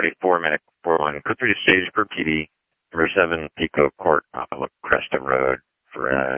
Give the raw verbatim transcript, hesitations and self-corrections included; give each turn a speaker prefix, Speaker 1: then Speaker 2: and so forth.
Speaker 1: forty-four, Medic four one, code three to Sagebrook P D, number seven, Pico Court, off of Cresta Road, for uh,